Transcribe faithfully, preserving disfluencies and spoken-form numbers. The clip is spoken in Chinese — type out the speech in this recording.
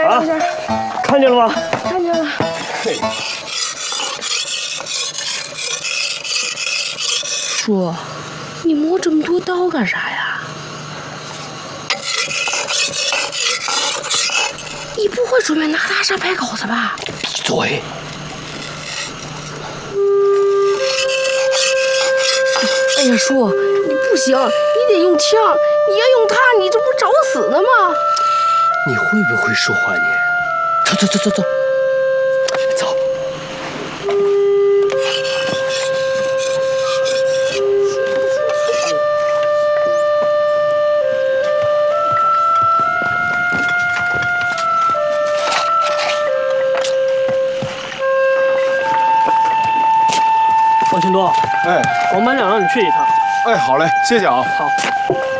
啊！看见了吗？ 看见了。 嘿， 叔，你磨这么多刀干啥呀？你不会准备拿大厦拍稿子吧？ 闭嘴！ 哎呀，叔，你不行，你得用枪，你要用它，你这不找死呢吗？ 你会不会说话你？走走走走走走。 王庆多， 哎， 王班长让你去一趟。 哎，好嘞，谢谢啊。 好。